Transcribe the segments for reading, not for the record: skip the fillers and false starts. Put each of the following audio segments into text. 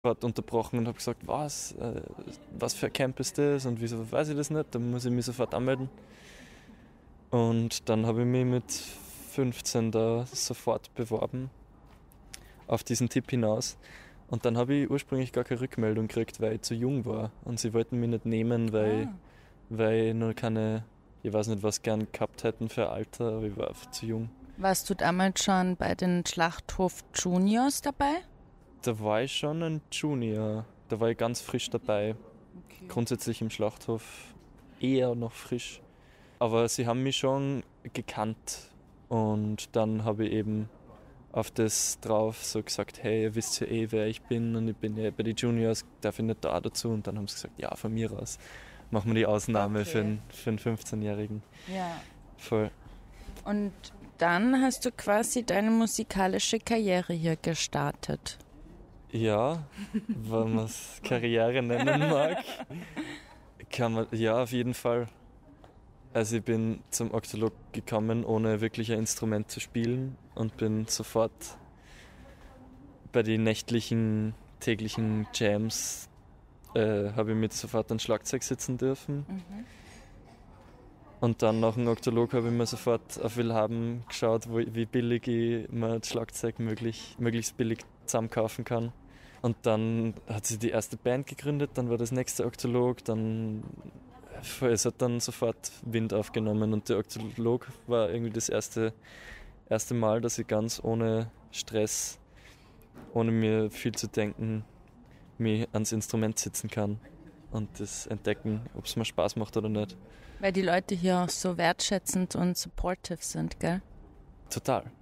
Hat unterbrochen und habe gesagt, was für ein Camp ist das und wieso weiß ich das nicht, dann muss ich mich sofort anmelden. Und dann habe ich mich mit 15 da sofort beworben auf diesen Tipp hinaus. Und dann habe ich ursprünglich gar keine Rückmeldung gekriegt, weil ich zu jung war. Und sie wollten mich nicht nehmen, weil ich noch keine, ich weiß nicht, was gern gehabt hätten für ein Alter, aber ich war einfach zu jung. Warst du damals schon bei den Schlachthof Juniors dabei? Da war ich schon ein Junior, da war ich ganz frisch dabei. Okay. Grundsätzlich im Schlachthof eher noch frisch. Aber sie haben mich schon gekannt und dann habe ich eben auf das drauf so gesagt, hey, ihr wisst ja eh, wer ich bin und ich bin ja bei den Juniors, darf ich nicht da dazu? Und dann haben sie gesagt, ja, von mir aus machen wir die Ausnahme für einen 15-Jährigen. Ja. Voll. Und dann hast du quasi deine musikalische Karriere hier gestartet. Ja, wenn man es Karriere nennen mag, kann man, ja, auf jeden Fall. Also ich bin zum Oktolog gekommen, ohne wirklich ein Instrument zu spielen und bin sofort bei den nächtlichen, täglichen Jams habe ich mit sofort an Schlagzeug sitzen dürfen. Mhm. Und dann nach dem Oktolog habe ich mir sofort auf Willhaben geschaut, wie billig ich mir das Schlagzeug möglichst billig zusammenkaufen kann. Und dann hat sich die erste Band gegründet, dann war das nächste Oktolog, es hat dann sofort Wind aufgenommen und der Oktolog war irgendwie das erste Mal, dass ich ganz ohne Stress, ohne mir viel zu denken, mich ans Instrument sitzen kann und das entdecken, ob es mir Spaß macht oder nicht. Weil die Leute hier auch so wertschätzend und supportive sind, gell? Total.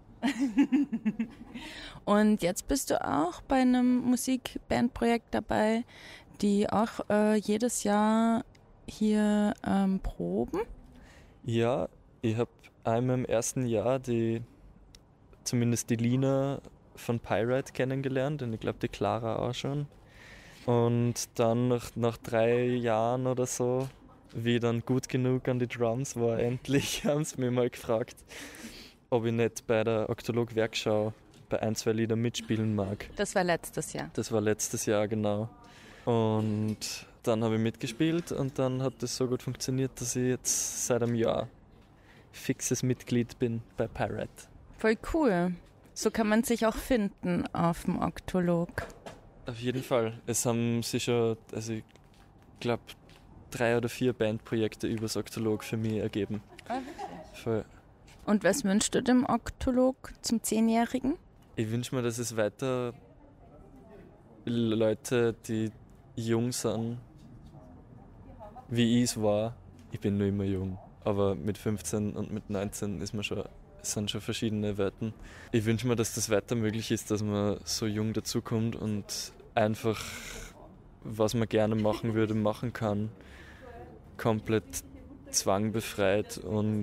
Und jetzt bist du auch bei einem Musikbandprojekt dabei, die auch jedes Jahr hier proben. Ja, ich habe einmal im ersten Jahr zumindest die Lina von Pyrite kennengelernt und ich glaube die Clara auch schon. Und dann nach 3 Jahren oder so, wie ich dann gut genug an die Drums war, endlich haben sie mich mal gefragt, ob ich nicht bei der Oktolog-Werkschau bei 1, 2 Liedern mitspielen mag. Das war letztes Jahr. Das war letztes Jahr, genau. Und dann habe ich mitgespielt und dann hat das so gut funktioniert, dass ich jetzt seit einem Jahr fixes Mitglied bin bei Pyrite. Voll cool. So kann man sich auch finden auf dem Oktolog. Auf jeden Fall. Es haben sich schon, also ich glaube, 3 oder 4 Bandprojekte übers Oktolog für mich ergeben. Voll. Und was wünschst du dem Oktolog zum 10-Jährigen? Ich wünsche mir, dass es weiter Leute, die jung sind, wie ich es war. Ich bin nur immer jung, aber mit 15 und mit 19 sind schon verschiedene Welten. Ich wünsche mir, dass das weiter möglich ist, dass man so jung dazukommt und einfach, was man gerne machen würde, machen kann. Komplett zwangbefreit und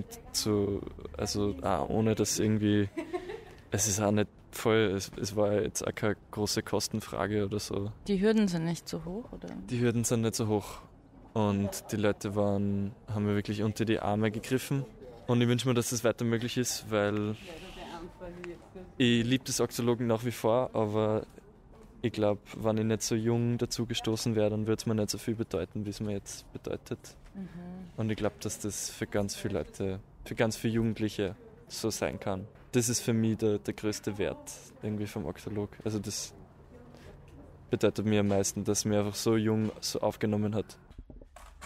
ohne dass irgendwie, es ist auch nicht voll, es war jetzt auch keine große Kostenfrage oder so. Die Hürden sind nicht so hoch, oder? Die Hürden sind nicht so hoch und die Leute haben mir wirklich unter die Arme gegriffen und ich wünsche mir, dass das weiter möglich ist, weil ich liebe das Oktologen nach wie vor, aber ich glaube, wenn ich nicht so jung dazu gestoßen wäre, dann würde es mir nicht so viel bedeuten, wie es mir jetzt bedeutet. Mhm. Und ich glaube, dass das für ganz viele Leute, für ganz viele Jugendliche so sein kann. Das ist für mich der größte Wert irgendwie vom Oktolog. Also das bedeutet mir am meisten, dass mir einfach so jung so aufgenommen hat.